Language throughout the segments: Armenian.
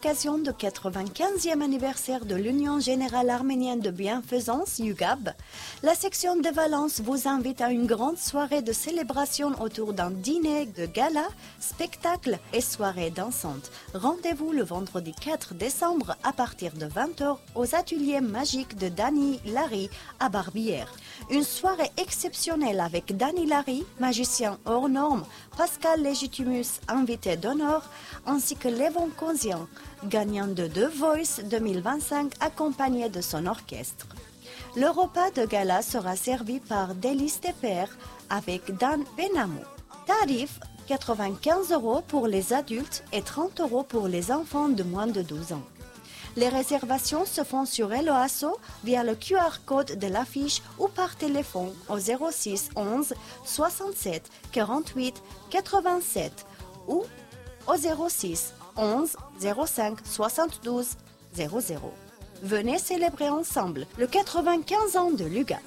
l'occasion du 95e anniversaire de l'Union Générale Arménienne de Bienfaisance, UGAB, la section de Valence vous invite à une grande soirée de célébration autour d'un dîner de gala, spectacles et soirées dansantes. Rendez-vous le vendredi 4 décembre à partir de 20h aux ateliers magiques de Dany Larry à Barbière. Une soirée exceptionnelle avec Dany Larry, magicien hors norme, Pascal Légitimus, invité d'honneur, ainsi que Levon Kozian, gagnant de The Voice 2025 accompagné de son orchestre. Le repas de gala sera servi par Délice des Pères avec Dan Benamou. Tarif 95 € pour les adultes et 30 € pour les enfants de moins de 12 ans. Les réservations se font sur Helloasso via le QR code de l'affiche ou par téléphone au 06 11 67 48 87 ou au 06 11 05 72 00. Venez célébrer ensemble le 95 ans de l'UGA.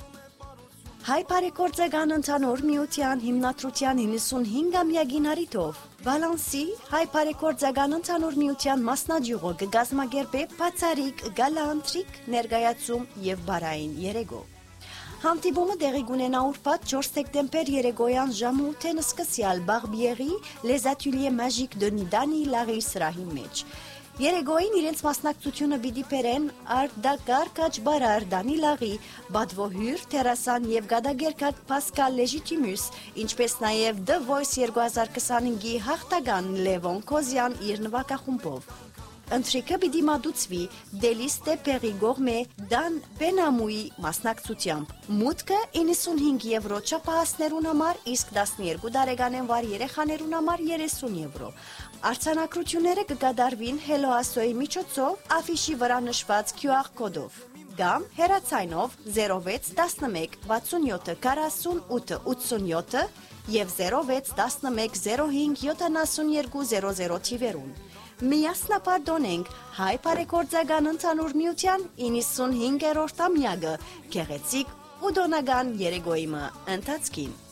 Հայ Պարեկորձեգան ընդհանուր միության հիմնադրության 95-ամյակին առիթով Բալանսի Հայ Պարեկորձեգան ընդհանուր միության մասնաճյուղը կգազմագերբի բացառիկ գալանտրիկ ներկայացում եւ բարային երեգո։ Հանդիպումը տեղի կունենա ուրբաթ 4 սեպտեմբեր երեկոյան ժամը 8-ին սկսյալ Բարբիերի Les Ateliers Magiques de Dany Larry սրահի մեջ։ Երեգոյին իրենց մասնակցությունը պիտի բերեն Արտակար Կաչբարար Դանի Լաղի, Բադվոհյուր Տերասան եւ Գադագերկակ Պասկալ Լեժիտիմուս, ինչպես նաեւ The Voice 2025-ի հաղթական Լևոն Կոզյան իր նվագախումբով։ Ընթրիքը պիտի մատուցվի Délice des Pères Gourmet Դան Բենամուի մասնակցությամբ։ Մուտքը 95 € չափահասներուն համար, իսկ 12 տարեկանեն վար երեխաներուն համար 30 €։ Արձանագրությունները կկատարվին Helloasso-ի միջոցով աֆիշի վրա նշված QR կոդով կամ հեռացայնով 06 11 67 48 87 եւ 06 11 05 72 00 թիվերուն։ Միասնապար դոնենք Հայ Պարեկորձեգան ընդհանուր միության 95-րդ ամյակը գեղեցիկ ու դոնական երեգոյի ընթացքին։